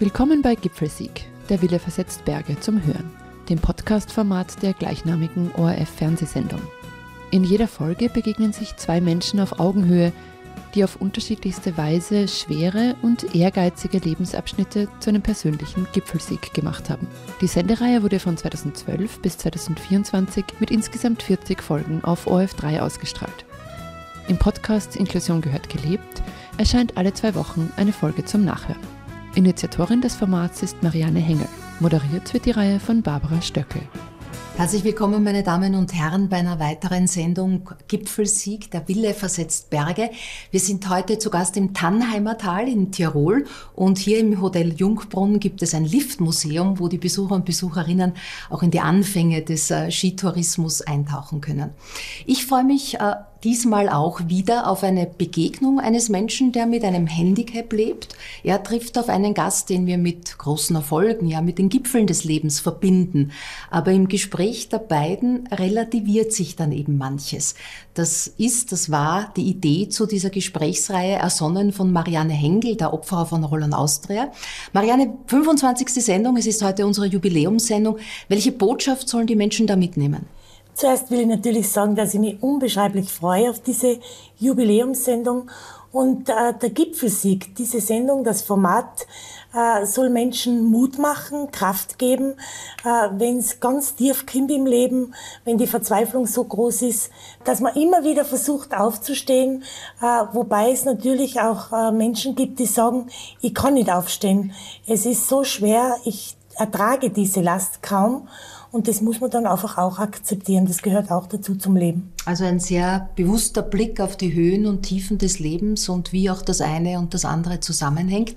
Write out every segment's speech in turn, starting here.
Willkommen bei Gipfelsieg, der Wille versetzt Berge zum Hören, dem Podcast-Format der gleichnamigen ORF-Fernsehsendung. In jeder Folge begegnen sich zwei Menschen auf Augenhöhe, die auf unterschiedlichste Weise schwere und ehrgeizige Lebensabschnitte zu einem persönlichen Gipfelsieg gemacht haben. Die Sendereihe wurde von 2012 bis 2024 mit insgesamt 40 Folgen auf ORF3 ausgestrahlt. Im Podcast Inklusion gehört gelebt erscheint alle 2 Wochen eine Folge zum Nachhören. Initiatorin des Formats ist Marianne Hengel. Moderiert wird die Reihe von Barbara Stöckel. Herzlich willkommen, meine Damen und Herren, bei einer weiteren Sendung Gipfelsieg, der Wille versetzt Berge. Wir sind heute zu Gast im Tannheimer Tal in Tirol und hier im Hotel Jungbrunn gibt es ein Liftmuseum, wo die Besucher und Besucherinnen auch in die Anfänge des Skitourismus eintauchen können. Ich freue mich diesmal auch wieder auf eine Begegnung eines Menschen, der mit einem Handicap lebt. Er trifft auf einen Gast, den wir mit großen Erfolgen, ja mit den Gipfeln des Lebens verbinden. Aber im Gespräch der beiden relativiert sich dann eben manches. Das war die Idee zu dieser Gesprächsreihe, ersonnen von Marianne Hengel, der Opferer von Roland Austria. Marianne, 25. Sendung, es ist heute unsere Jubiläumssendung. Welche Botschaft sollen die Menschen da mitnehmen? Zuerst will ich natürlich sagen, dass ich mich unbeschreiblich freue auf diese Jubiläumssendung und der Gipfelsieg, diese Sendung, das Format soll Menschen Mut machen, Kraft geben, wenn es ganz tief kommt im Leben, wenn die Verzweiflung so groß ist, dass man immer wieder versucht aufzustehen, wobei es natürlich auch Menschen gibt, die sagen, ich kann nicht aufstehen, es ist so schwer, ich ertrage diese Last kaum. Und das muss man dann einfach auch akzeptieren. Das gehört auch dazu zum Leben. Also ein sehr bewusster Blick auf die Höhen und Tiefen des Lebens und wie auch das eine und das andere zusammenhängt.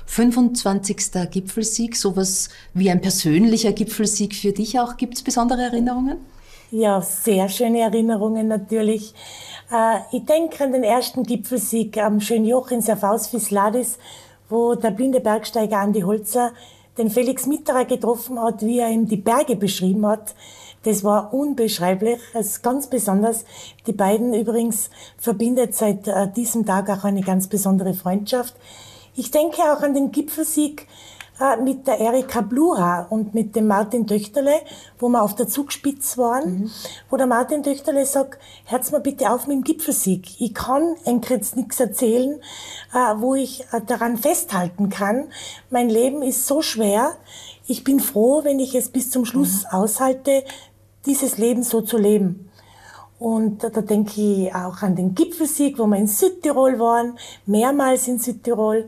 25. Gipfelsieg, sowas wie ein persönlicher Gipfelsieg für dich auch. Gibt es besondere Erinnerungen? Ja, sehr schöne Erinnerungen natürlich. Ich denke an den ersten Gipfelsieg am Schönjoch in Servaus-Visladis, wo der blinde Bergsteiger Andi Holzer den Felix Mitterer getroffen hat, wie er ihm die Berge beschrieben hat. Das war unbeschreiblich, das ist ganz besonders. Die beiden übrigens verbindet seit diesem Tag auch eine ganz besondere Freundschaft. Ich denke auch an den Gipfelsieg mit der Erika Blura und mit dem Martin Töchterle, wo wir auf der Zugspitze waren, wo der Martin Töchterle sagt, hört's mir bitte auf mit dem Gipfelsieg. Ich kann jetzt nichts erzählen, wo ich daran festhalten kann. Mein Leben ist so schwer. Ich bin froh, wenn ich es bis zum Schluss aushalte, dieses Leben so zu leben. Und da denke ich auch an den Gipfelsieg, wo wir in Südtirol waren, mehrmals in Südtirol.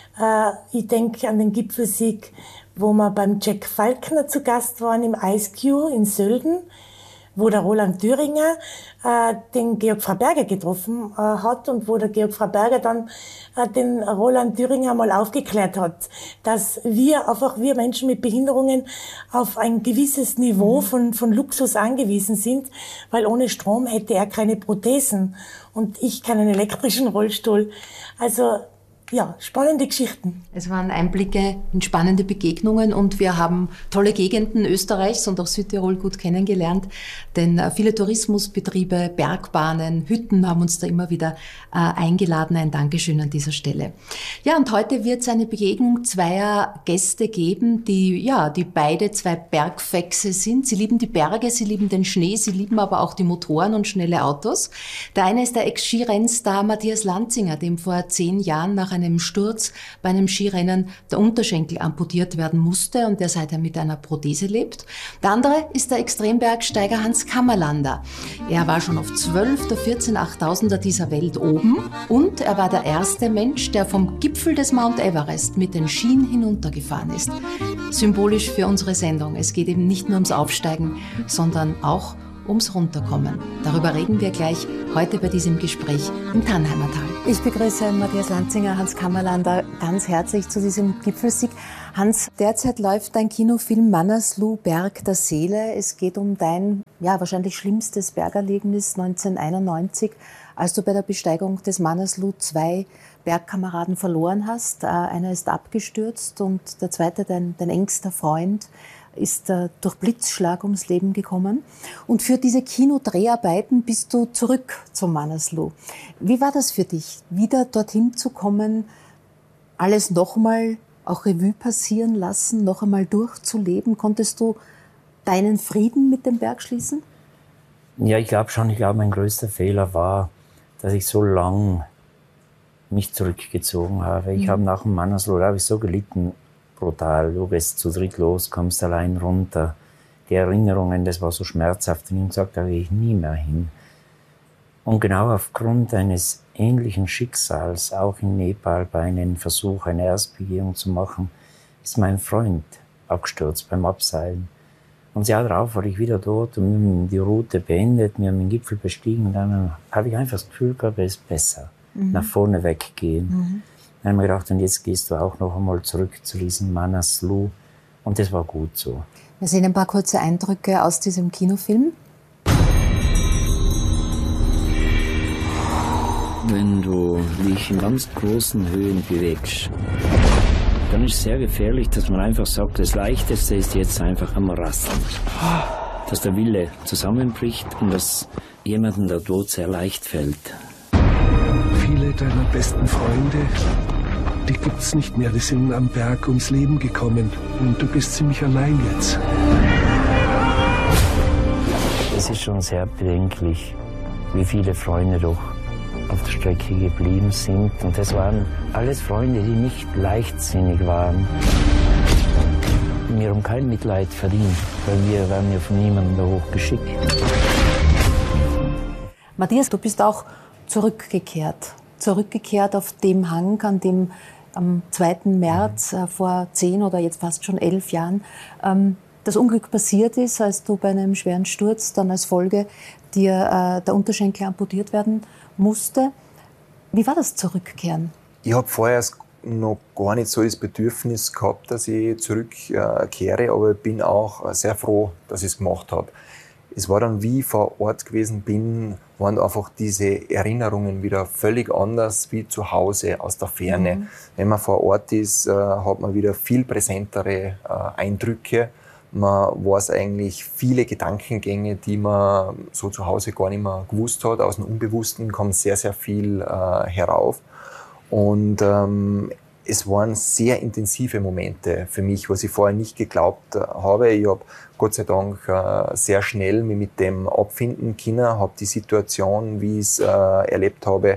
Ich denke an den Gipfelsieg, wo wir beim Jack Falkner zu Gast waren im Ice Cube in Sölden, wo der Roland Thüringer den Georg Freiberger getroffen hat und wo der Georg Freiberger dann den Roland Thüringer mal aufgeklärt hat, dass wir Menschen mit Behinderungen auf ein gewisses Niveau von Luxus angewiesen sind, weil ohne Strom hätte er keine Prothesen und ich keinen elektrischen Rollstuhl. Also ja, spannende Geschichten. Es waren Einblicke in spannende Begegnungen und wir haben tolle Gegenden Österreichs und auch Südtirol gut kennengelernt, denn viele Tourismusbetriebe, Bergbahnen, Hütten haben uns da immer wieder eingeladen. Ein Dankeschön an dieser Stelle. Ja, und heute wird es eine Begegnung zweier Gäste geben, die beide zwei Bergfüchse sind. Sie lieben die Berge, sie lieben den Schnee, sie lieben aber auch die Motoren und schnelle Autos. Der eine ist der Ex-Skirennstar Matthias Lanzinger, dem vor 10 Jahren nach einem Sturz bei einem Skirennen der Unterschenkel amputiert werden musste und der seither mit einer Prothese lebt. Der andere ist der Extrembergsteiger Hans Kammerlander. Er war schon auf 12 der 14 8000er dieser Welt oben und er war der erste Mensch, der vom Gipfel des Mount Everest mit den Skien hinuntergefahren ist. Symbolisch für unsere Sendung. Es geht eben nicht nur ums Aufsteigen, sondern auch ums Runterkommen. Darüber reden wir gleich heute bei diesem Gespräch im Tannheimer Tal. Ich begrüße Matthias Lanzinger, Hans Kammerlander ganz herzlich zu diesem Gipfelsieg. Hans, derzeit läuft dein Kinofilm Manaslu, Berg der Seele. Es geht um dein, wahrscheinlich schlimmstes Bergerlebnis 1991, als du bei der Besteigung des Manaslu 2 Bergkameraden verloren hast. Einer ist abgestürzt und der zweite, dein engster Freund, ist durch Blitzschlag ums Leben gekommen. Und für diese Kinodreharbeiten bist du zurück zum Manaslu. Wie war das für dich, wieder dorthin zu kommen, alles nochmal auch Revue passieren lassen, noch einmal durchzuleben? Konntest du deinen Frieden mit dem Berg schließen? Ja, ich glaube schon. Ich glaube, mein größter Fehler war, dass ich so lang mich zurückgezogen habe. Ich habe nach dem Mannersloh, da habe ich so gelitten, brutal. Du gehst zu dritt los, kommst allein runter. Die Erinnerungen, das war so schmerzhaft. Und ich habe gesagt, da gehe ich nie mehr hin. Und genau aufgrund eines ähnlichen Schicksals, auch in Nepal, bei einem Versuch, eine Erstbegehung zu machen, ist mein Freund abgestürzt beim Abseilen. Und das Jahr darauf war ich wieder dort und wir haben die Route beendet, wir haben den Gipfel bestiegen und dann habe ich einfach das Gefühl gehabt, es ist besser, nach vorne weggehen. Dann haben wir gedacht, und jetzt gehst du auch noch einmal zurück zu diesem Manaslu und das war gut so. Wir sehen ein paar kurze Eindrücke aus diesem Kinofilm. Wenn du dich in ganz großen Höhen bewegst, dann ist es sehr gefährlich, dass man einfach sagt, das Leichteste ist jetzt einfach am Rasten. Dass der Wille zusammenbricht und dass jemandem der Tod sehr leicht fällt. Viele deiner besten Freunde, die gibt's nicht mehr. Die sind am Berg ums Leben gekommen. Und du bist ziemlich allein jetzt. Es ist schon sehr bedenklich, wie viele Freunde doch auf der Strecke geblieben sind. Und das waren alles Freunde, die nicht leichtsinnig waren. Wir haben kein Mitleid verdient, weil wir werden ja von niemandem da hochgeschickt. Matthias, du bist auch zurückgekehrt auf dem Hang, an dem am 2. März vor 10 oder jetzt fast schon 11 Jahren das Unglück passiert ist, als du bei einem schweren Sturz dann als Folge dir der Unterschenkel amputiert werden musste. Wie war das Zurückkehren? Ich habe vorher noch gar nicht so das Bedürfnis gehabt, dass ich zurückkehre, aber ich bin auch sehr froh, dass ich es gemacht habe. Es war dann, wie ich vor Ort gewesen bin, waren einfach diese Erinnerungen wieder völlig anders wie zu Hause aus der Ferne. Wenn man vor Ort ist, hat man wieder viel präsentere Eindrücke. Man weiß eigentlich viele Gedankengänge, die man so zu Hause gar nicht mehr gewusst hat. Aus dem Unbewussten kommt sehr, sehr viel herauf. Und es waren sehr intensive Momente für mich, was ich vorher nicht geglaubt habe. Ich habe Gott sei Dank sehr schnell mich mit dem abfinden können, habe die Situation, wie ich es erlebt habe,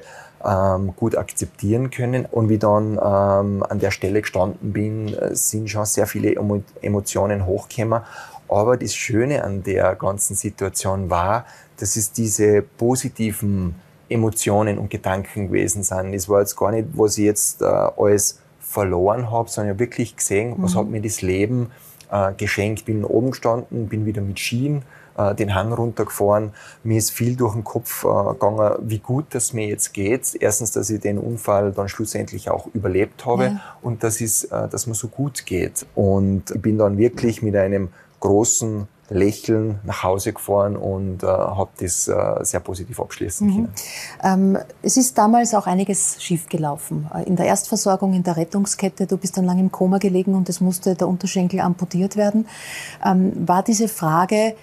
gut akzeptieren können. Und wie dann an der Stelle gestanden bin, sind schon sehr viele Emotionen hochgekommen. Aber das Schöne an der ganzen Situation war, dass es diese positiven Emotionen und Gedanken gewesen sind. Es war jetzt gar nicht, was ich jetzt alles verloren habe, sondern ich habe wirklich gesehen, was hat mir das Leben geschenkt. Bin oben gestanden, bin wieder mit Skien den Hang runtergefahren. Mir ist viel durch den Kopf gegangen, wie gut das mir jetzt geht. Erstens, dass ich den Unfall dann schlussendlich auch überlebt habe und dass mir so gut geht. Und ich bin dann wirklich mit einem großen Lächeln nach Hause gefahren und habe das sehr positiv abschließen können. Es ist damals auch einiges schiefgelaufen. In der Erstversorgung, in der Rettungskette, du bist dann lange im Koma gelegen und es musste der Unterschenkel amputiert werden. War diese Frage,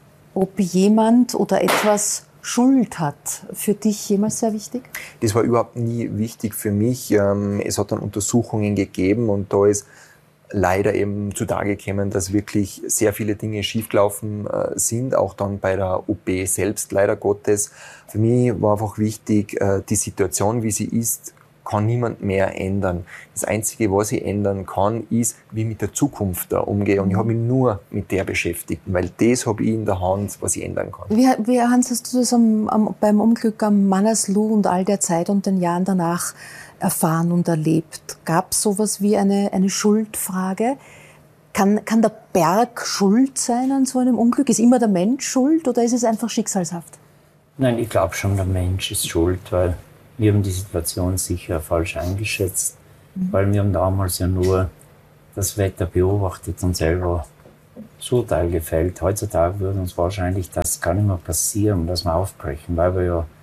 ob jemand oder etwas Schuld hat, für dich jemals sehr wichtig? Das war überhaupt nie wichtig für mich. Es hat dann Untersuchungen gegeben und da ist leider eben zutage gekommen, dass wirklich sehr viele Dinge schiefgelaufen sind, auch dann bei der OP selbst, leider Gottes. Für mich war einfach wichtig, die Situation, wie sie ist, kann niemand mehr ändern. Das Einzige, was ich ändern kann, ist, wie ich mit der Zukunft da umgehe. Und ich habe mich nur mit der beschäftigt, weil das habe ich in der Hand, was ich ändern kann. Wie Hans, hast du das beim Unglück am Manaslu und all der Zeit und den Jahren danach erfahren und erlebt? Gab es sowas wie eine Schuldfrage? Kann der Berg schuld sein an so einem Unglück? Ist immer der Mensch schuld oder ist es einfach schicksalshaft? Nein, ich glaube schon, der Mensch ist schuld, weil wir haben die Situation sicher falsch eingeschätzt, weil wir haben damals ja nur das Wetter beobachtet und selber das Urteil gefällt. Heutzutage würde uns wahrscheinlich das gar nicht mehr passieren, dass wir aufbrechen, weil wir ja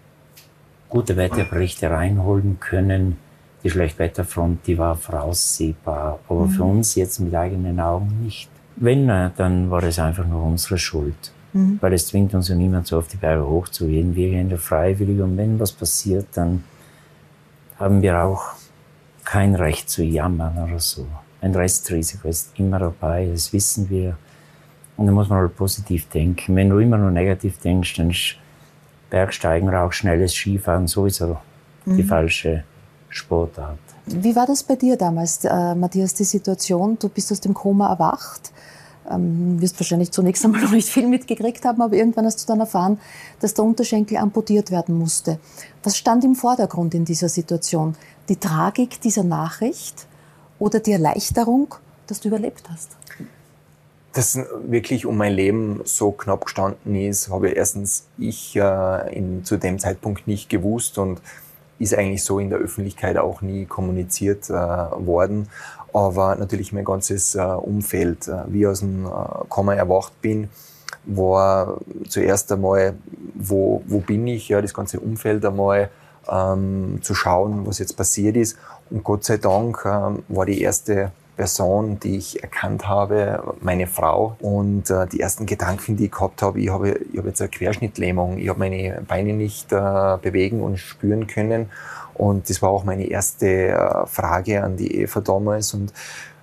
gute Wetterberichte reinholen können. Die Schlechtwetterfront, die war voraussehbar, aber für uns jetzt mit eigenen Augen nicht. Wenn, dann war es einfach nur unsere Schuld. Weil es zwingt uns ja niemand so auf die Berge hochzugehen. Wir gehen ja freiwillig und wenn was passiert, dann haben wir auch kein Recht zu jammern oder so. Ein Restrisiko ist immer dabei, das wissen wir. Und da muss man halt positiv denken. Wenn du immer nur negativ denkst, dann ist Bergsteigen oder auch schnelles Skifahren sowieso die falsche Sportart. Wie war das bei dir damals, Matthias, die Situation? Du bist aus dem Koma erwacht, wirst wahrscheinlich zunächst einmal noch nicht viel mitgekriegt haben, aber irgendwann hast du dann erfahren, dass der Unterschenkel amputiert werden musste. Was stand im Vordergrund in dieser Situation? Die Tragik dieser Nachricht oder die Erleichterung, dass du überlebt hast? Dass wirklich um mein Leben so knapp gestanden ist, habe erstens ich zu dem Zeitpunkt nicht gewusst und ist eigentlich so in der Öffentlichkeit auch nie kommuniziert worden. Aber natürlich mein ganzes Umfeld, wie ich aus dem Koma erwacht bin, war zuerst einmal, wo bin ich, ja, das ganze Umfeld einmal zu schauen, was jetzt passiert ist. Und Gott sei Dank war die erste Person, die ich erkannt habe, meine Frau. Und die ersten Gedanken, die ich gehabt habe, ich habe jetzt eine Querschnittlähmung. Ich habe meine Beine nicht bewegen und spüren können. Und das war auch meine erste Frage an die Eva damals. Und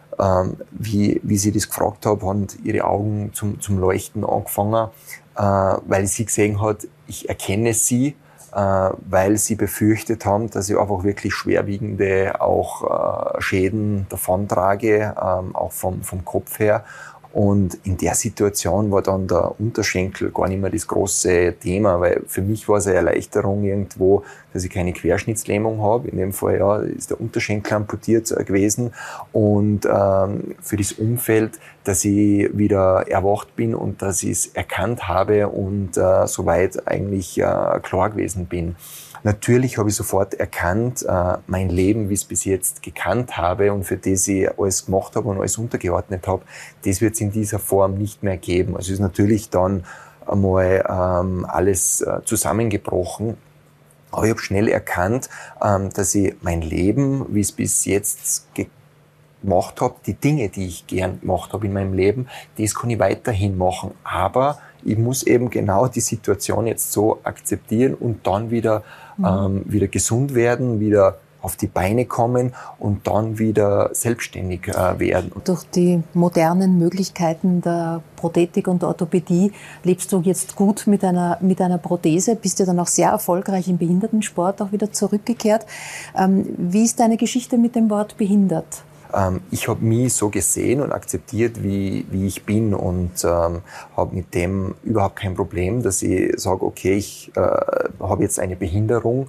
wie sie das gefragt habe, haben ihre Augen zum Leuchten angefangen, weil sie gesehen hat, ich erkenne sie, weil sie befürchtet haben, dass ich einfach wirklich schwerwiegende auch Schäden davontrage, auch vom Kopf her. Und in der Situation war dann der Unterschenkel gar nicht mehr das große Thema, weil für mich war es eine Erleichterung irgendwo, dass ich keine Querschnittslähmung habe. In dem Fall ja, ist der Unterschenkel amputiert gewesen. Und für das Umfeld, dass ich wieder erwacht bin und dass ich es erkannt habe und soweit eigentlich klar gewesen bin. Natürlich habe ich sofort erkannt, mein Leben, wie ich es bis jetzt gekannt habe und für das ich alles gemacht habe und alles untergeordnet habe, das wird es in dieser Form nicht mehr geben. Also ist natürlich dann einmal alles zusammengebrochen. Aber ich habe schnell erkannt, dass ich mein Leben, wie ich es bis jetzt gemacht habe, die Dinge, die ich gern gemacht habe in meinem Leben, das kann ich weiterhin machen. Aber ich muss eben genau die Situation jetzt so akzeptieren und dann wieder gesund werden, wieder auf die Beine kommen und dann wieder selbstständig werden. Durch die modernen Möglichkeiten der Prothetik und der Orthopädie lebst du jetzt gut mit einer Prothese, bist ja dann auch sehr erfolgreich im Behindertensport auch wieder zurückgekehrt. Wie ist deine Geschichte mit dem Wort behindert? Ich habe mich so gesehen und akzeptiert, wie ich bin und habe mit dem überhaupt kein Problem, dass ich sage, okay, ich habe jetzt eine Behinderung,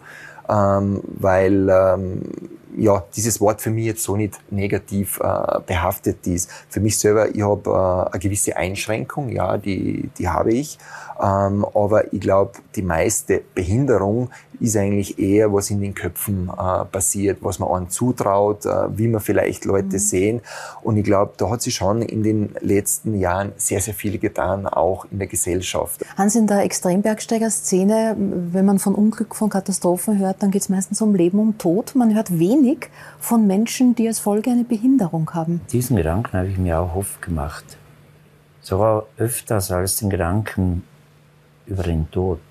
weil dieses Wort für mich jetzt so nicht negativ behaftet ist. Für mich selber, ich habe eine gewisse Einschränkung, ja, die habe ich. Aber ich glaube, die meiste Behinderung ist eigentlich eher, was in den Köpfen passiert, was man einem zutraut, wie man vielleicht Leute sehen. Und ich glaube, da hat sich schon in den letzten Jahren sehr, sehr viel getan, auch in der Gesellschaft. Hans, in der Extrembergsteiger-Szene, wenn man von Unglück, von Katastrophen hört, dann geht es meistens um Leben und Tod. Man hört wenig von Menschen, die als Folge eine Behinderung haben. Diesen Gedanken habe ich mir auch oft gemacht. Sogar öfters als den Gedanken über den Tod.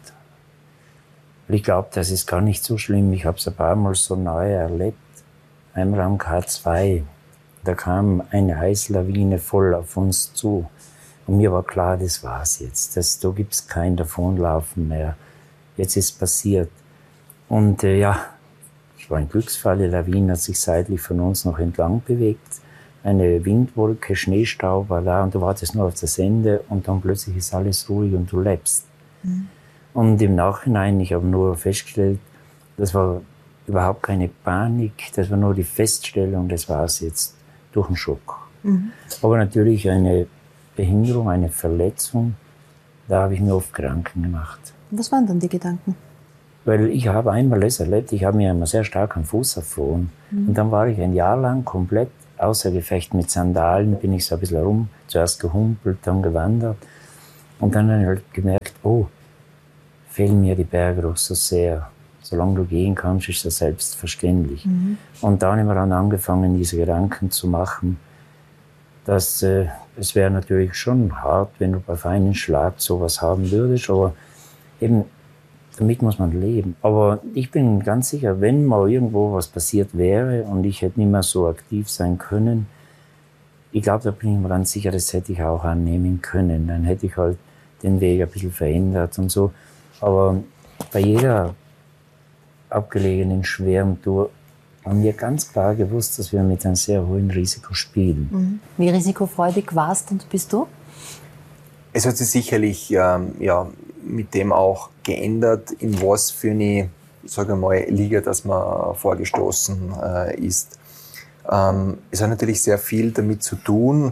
Ich glaube, das ist gar nicht so schlimm. Ich habe es ein paar Mal so neu erlebt. Einmal am K2, da kam eine Eislawine voll auf uns zu. Und mir war klar, das war's jetzt. Da gibt's kein Davonlaufen mehr. Jetzt ist passiert. Und es war ein Glücksfall. Die Lawine hat sich seitlich von uns noch entlang bewegt. Eine Windwolke, Schneestaub war da und du wartest nur auf das Ende und dann plötzlich ist alles ruhig und du lebst. Und im Nachhinein, ich habe nur festgestellt, das war überhaupt keine Panik, das war nur die Feststellung, das war es jetzt durch den Schock. Aber natürlich eine Behinderung, eine Verletzung, da habe ich mir oft Gedanken gemacht. Was waren dann die Gedanken? Weil ich habe einmal das erlebt, ich habe mir einmal sehr stark am Fuß erfroren. Und dann war ich ein Jahr lang komplett außer Gefecht mit Sandalen, bin ich so ein bisschen rum, zuerst gehumpelt, dann gewandert. Und dann habe ich halt gemerkt, fehlen mir die Berge doch so sehr. Solange du gehen kannst, ist das selbstverständlich. Und dann haben wir dann angefangen, diese Gedanken zu machen, dass es wäre natürlich schon hart, wenn du bei feinen Schlag sowas haben würdest, aber eben damit muss man leben. Aber ich bin ganz sicher, wenn mal irgendwo was passiert wäre und ich hätte nicht mehr so aktiv sein können, ich glaube, da bin ich mir ganz sicher, das hätte ich auch annehmen können. Dann hätte ich halt den Weg ein bisschen verändert und so. Aber bei jeder abgelegenen, schweren Tour haben wir ganz klar gewusst, dass wir mit einem sehr hohen Risiko spielen. Wie risikofreudig warst und bist du? Es hat sich sicherlich mit dem auch geändert, in was für eine, sage ich mal, Liga, dass man vorgestoßen ist. Es hat natürlich sehr viel damit zu tun.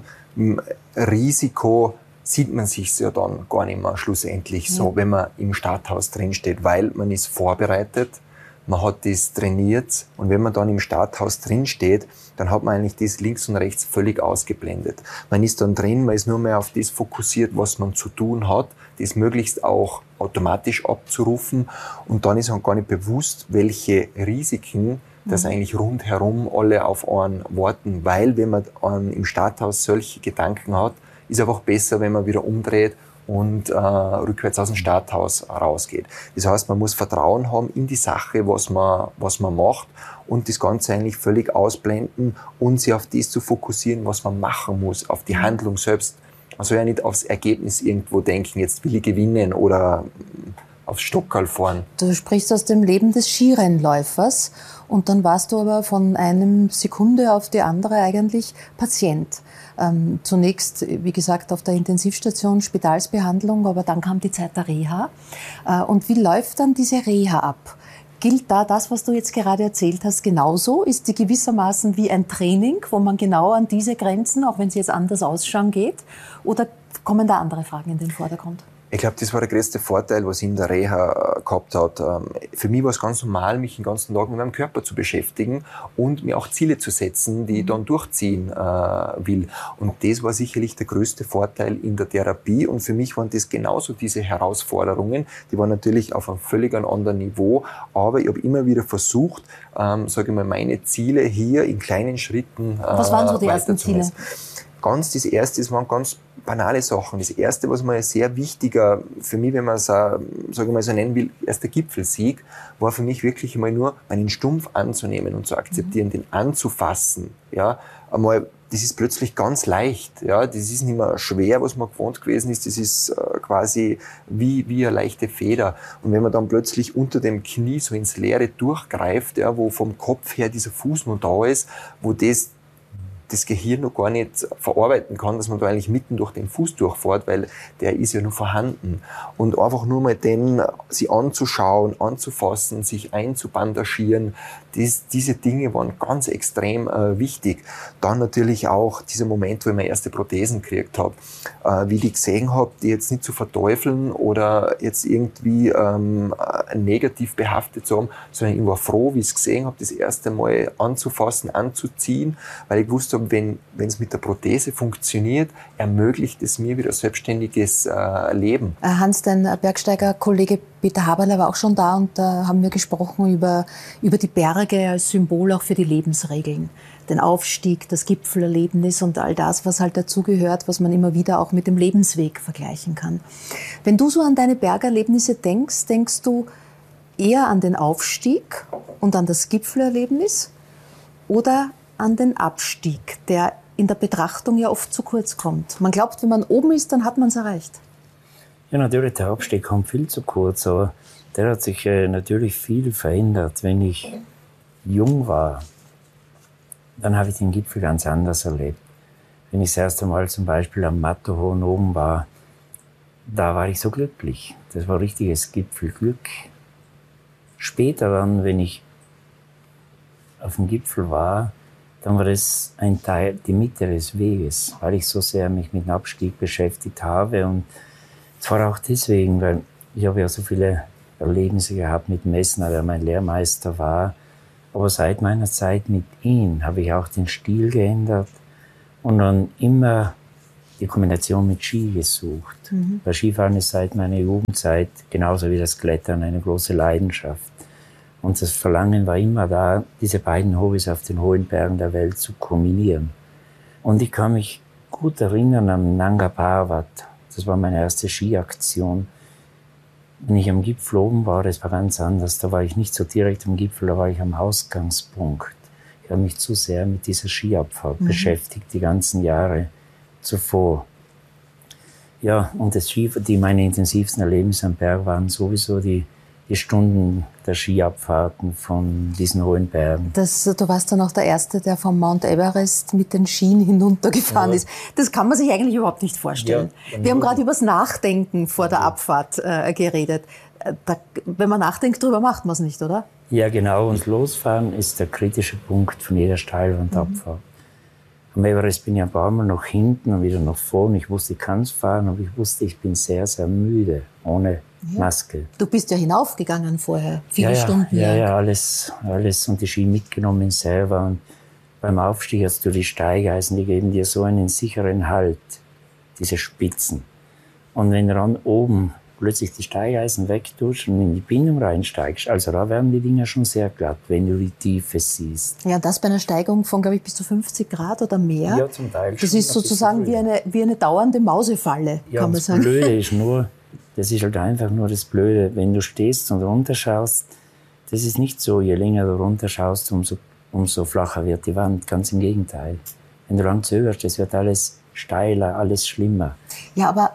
Risiko sieht man sich ja dann gar nicht mehr schlussendlich so, wenn man im Starthaus drinsteht, weil man ist vorbereitet, man hat das trainiert und wenn man dann im Starthaus drinsteht, dann hat man eigentlich das links und rechts völlig ausgeblendet. Man ist dann drin, man ist nur mehr auf das fokussiert, was man zu tun hat, das möglichst auch automatisch abzurufen und dann ist man gar nicht bewusst, welche Risiken das eigentlich rundherum alle auf einen warten, weil wenn man im Starthaus solche Gedanken hat, ist einfach besser, wenn man wieder umdreht und rückwärts aus dem Starthaus rausgeht. Das heißt, man muss Vertrauen haben in die Sache, was man macht und das Ganze eigentlich völlig ausblenden und sich auf das zu fokussieren, was man machen muss, auf die Handlung selbst. Man soll ja nicht aufs Ergebnis irgendwo denken, jetzt will ich gewinnen oder aufs Stockerl fahren. Du sprichst aus dem Leben des Skirennläufers und dann warst du aber von einer Sekunde auf die andere eigentlich Patient. Zunächst, wie gesagt, auf der Intensivstation, Spitalsbehandlung, aber dann kam die Zeit der Reha. Und wie läuft dann diese Reha ab? Gilt da das, was du jetzt gerade erzählt hast, genauso? Ist die gewissermaßen wie ein Training, wo man genau an diese Grenzen, auch wenn sie jetzt anders ausschauen, geht? Oder kommen da andere Fragen in den Vordergrund? Ich glaube, das war der größte Vorteil, was ich in der Reha gehabt hat. Für mich war es ganz normal, mich den ganzen Tag mit meinem Körper zu beschäftigen und mir auch Ziele zu setzen, die ich dann durchziehen will. Und das war sicherlich der größte Vorteil in der Therapie. Und für mich waren das genauso diese Herausforderungen. Die waren natürlich auf einem völlig anderen Niveau. Aber ich habe immer wieder versucht, sage ich mal, meine Ziele hier in kleinen Schritten Was waren so die ersten Ziele? Das erste waren ganz banale Sachen. Das erste, was mir sehr wichtiger für mich, wenn man es, sage ich mal, so nennen will, erster Gipfelsieg, war für mich wirklich einmal nur, meinen Stumpf anzunehmen und zu akzeptieren, den anzufassen. Ja, einmal, das ist plötzlich ganz leicht. Ja, das ist nicht mehr schwer, was man gewohnt gewesen ist. Das ist quasi wie eine leichte Feder. Und wenn man dann plötzlich unter dem Knie so ins Leere durchgreift, ja, wo vom Kopf her dieser Fuß noch da ist, wo das Gehirn noch gar nicht verarbeiten kann, dass man da eigentlich mitten durch den Fuß durchfährt, weil der ist ja nur vorhanden. Und einfach nur mal sie anzuschauen, anzufassen, sich einzubandagieren, diese Dinge waren ganz extrem wichtig. Dann natürlich auch dieser Moment, wo ich meine erste Prothesen gekriegt habe, wie ich die gesehen habe, die jetzt nicht zu verteufeln oder jetzt irgendwie negativ behaftet zu haben, sondern ich war froh, wie ich es gesehen habe, das erste Mal anzufassen, anzuziehen, weil ich wusste, wenn es mit der Prothese funktioniert, ermöglicht es mir wieder selbstständiges Leben. Hans, dein Bergsteiger-Kollege Peter Haberle war auch schon da und da haben wir gesprochen über die Berge als Symbol auch für die Lebensregeln. Den Aufstieg, das Gipfelerlebnis und all das, was halt dazugehört, was man immer wieder auch mit dem Lebensweg vergleichen kann. Wenn du so an deine Bergerlebnisse denkst du eher an den Aufstieg und an das Gipfelerlebnis oder an den Abstieg, der in der Betrachtung ja oft zu kurz kommt? Man glaubt, wenn man oben ist, dann hat man es erreicht. Ja, natürlich, der Abstieg kommt viel zu kurz, aber der hat sich natürlich viel verändert. Wenn ich jung war, dann habe ich den Gipfel ganz anders erlebt. Wenn ich das erste Mal zum Beispiel am Matterhorn oben war, da war ich so glücklich. Das war richtiges Gipfelglück. Später dann, wenn ich auf dem Gipfel war, dann war das ein Teil, die Mitte des Weges, weil ich so sehr mich mit dem Abstieg beschäftigt habe. Und zwar auch deswegen, weil ich habe ja so viele Erlebnisse gehabt mit Messner, der mein Lehrmeister war. Aber seit meiner Zeit mit ihm habe ich auch den Stil geändert und dann immer die Kombination mit Ski gesucht. Weil Skifahren ist seit meiner Jugendzeit, genauso wie das Klettern, eine große Leidenschaft. Und das Verlangen war immer da, diese beiden Hobbys auf den hohen Bergen der Welt zu kombinieren. Und ich kann mich gut erinnern an Nanga Parbat. Das war meine erste Skiaktion. Wenn ich am Gipfel oben war, das war ganz anders. Da war ich nicht so direkt am Gipfel, da war ich am Ausgangspunkt. Ich habe mich zu sehr mit dieser Skiabfahrt beschäftigt, die ganzen Jahre zuvor. Ja, und meine intensivsten Erlebnisse am Berg waren sowieso die Stunden der Skiabfahrten von diesen hohen Bergen. Du warst dann auch der Erste, der vom Mount Everest mit den Skien hinuntergefahren ist. Das kann man sich eigentlich überhaupt nicht vorstellen. Ja, wir haben gerade über das Nachdenken vor der Abfahrt geredet. Wenn man nachdenkt, darüber macht man es nicht, oder? Ja, genau. Und losfahren ist der kritische Punkt von jeder Steilwandabfahrt. Am Everest bin ich ein paar Mal nach hinten und wieder nach vorne. Ich wusste, ich kann es fahren, aber ich wusste, ich bin sehr, sehr müde, ohne Maske. Du bist ja hinaufgegangen vorher, viele Stunden lang. Ja, alles und die Ski mitgenommen selber. Und beim Aufstieg hast du die Steigeisen, die geben dir so einen sicheren Halt, diese Spitzen. Und wenn du dann oben plötzlich die Steigeisen wegtust und in die Bindung reinsteigst, also da werden die Dinger schon sehr glatt, wenn du die Tiefe siehst. Ja, das bei einer Steigung von, glaube ich, bis zu 50 Grad oder mehr. Ja, zum Teil. Das ist sozusagen wie eine dauernde Mausefalle, kann man sagen. Das Blöde ist nur, das ist halt einfach nur das Blöde, wenn du stehst und runterschaust, das ist nicht so, je länger du runterschaust, umso flacher wird die Wand, ganz im Gegenteil. Wenn du lang zögerst, es wird alles steiler, alles schlimmer. Ja, aber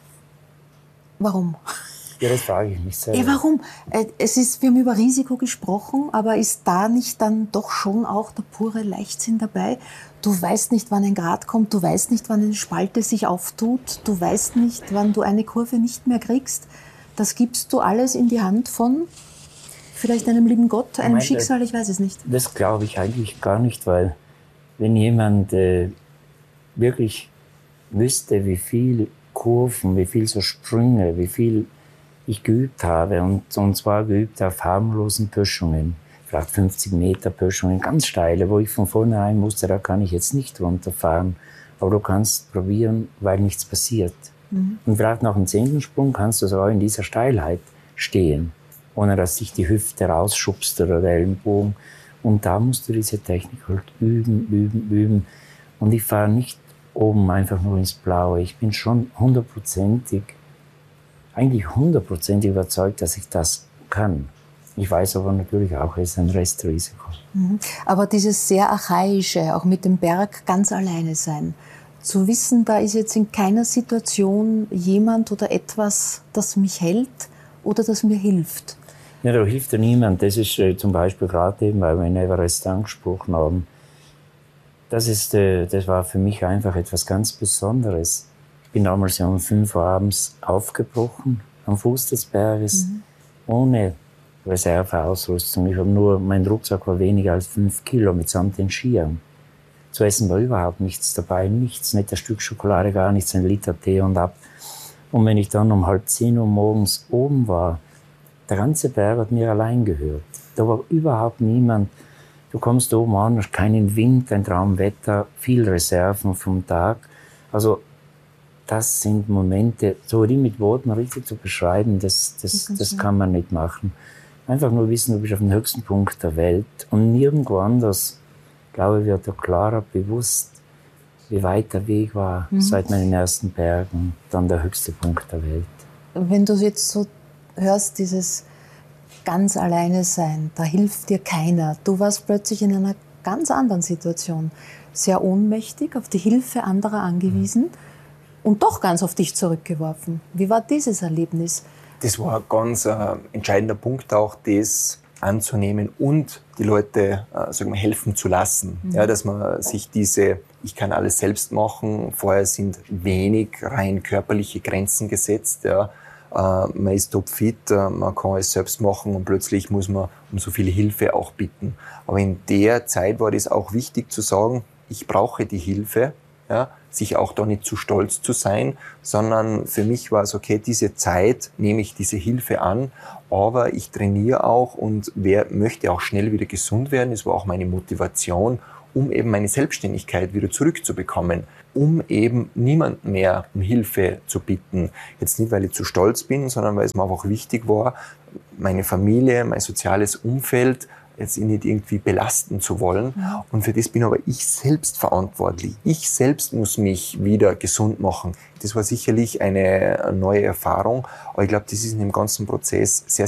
warum? Ja, das frage ich mich selber. Ja, warum? Wir haben über Risiko gesprochen, aber ist da nicht dann doch schon auch der pure Leichtsinn dabei? Du weißt nicht, wann ein Grad kommt, du weißt nicht, wann eine Spalte sich auftut, du weißt nicht, wann du eine Kurve nicht mehr kriegst. Das gibst du alles in die Hand von vielleicht einem lieben Gott, einem Schicksal, ich weiß es nicht. Das glaube ich eigentlich gar nicht, weil wenn jemand wirklich wüsste, wie viel Kurven, wie viel so Sprünge, wie viel ich geübt habe, und zwar geübt auf harmlosen Böschungen, vielleicht 50 Meter Böschungen, ganz steile, wo ich von vornherein wusste, da kann ich jetzt nicht runterfahren, aber du kannst probieren, weil nichts passiert. Und vielleicht nach dem 10. Sprung kannst du sogar in dieser Steilheit stehen, ohne dass sich die Hüfte rausschubst oder der Ellenbogen. Und da musst du diese Technik halt üben. Und ich fahre nicht oben einfach nur ins Blaue. Ich bin schon hundertprozentig überzeugt, dass ich das kann. Ich weiß aber natürlich auch, es ist ein Restrisiko. Aber dieses sehr Archaische, auch mit dem Berg ganz alleine sein, zu wissen, da ist jetzt in keiner Situation jemand oder etwas, das mich hält oder das mir hilft. Ja, da hilft ja niemand. Das ist zum Beispiel gerade eben, weil wir in Everest angesprochen haben. Das war für mich einfach etwas ganz Besonderes. Ich bin damals ja um 5 Uhr abends aufgebrochen, am Fuß des Berges, ohne Reserveausrüstung. Mein Rucksack war weniger als 5 Kilo mitsamt den Skiern. Zu essen war überhaupt nichts dabei, nichts, nicht ein Stück Schokolade, gar nichts, 1 Liter Tee und ab. Und wenn ich dann um 9:30 Uhr morgens oben war, der ganze Berg hat mir allein gehört. Da war überhaupt niemand. Du kommst oben an, hast keinen Wind, ein Traumwetter, viel Reserven vom Tag. Also das sind Momente, so die mit Worten richtig zu beschreiben, das kann man nicht machen. Einfach nur wissen, du bist auf dem höchsten Punkt der Welt. Und nirgendwo anders, glaube ich, wird dir klarer bewusst, wie weit der Weg war seit meinen ersten Bergen, dann der höchste Punkt der Welt. Wenn du jetzt so hörst, dieses ganz alleine sein, da hilft dir keiner. Du warst plötzlich in einer ganz anderen Situation, sehr ohnmächtig, auf die Hilfe anderer angewiesen und doch ganz auf dich zurückgeworfen. Wie war dieses Erlebnis? Das war ein ganz entscheidender Punkt auch, das anzunehmen und die Leute helfen zu lassen. Ja, dass man sich ich kann alles selbst machen, vorher sind wenig rein körperliche Grenzen gesetzt. Ja. Man ist topfit, man kann alles selbst machen und plötzlich muss man um so viel Hilfe auch bitten. Aber in der Zeit war das auch wichtig zu sagen, ich brauche die Hilfe, ja, sich auch da nicht zu stolz zu sein, sondern für mich war es okay, diese Zeit nehme ich diese Hilfe an, aber ich trainiere auch und möchte auch schnell wieder gesund werden. Das war auch meine Motivation, um eben meine Selbstständigkeit wieder zurückzubekommen, um eben niemanden mehr um Hilfe zu bitten. Jetzt nicht, weil ich zu stolz bin, sondern weil es mir einfach wichtig war, meine Familie, mein soziales Umfeld jetzt ihn nicht irgendwie belasten zu wollen. Und für das bin aber ich selbst verantwortlich. Ich selbst muss mich wieder gesund machen. Das war sicherlich eine neue Erfahrung, aber ich glaube, das ist in dem ganzen Prozess sehr,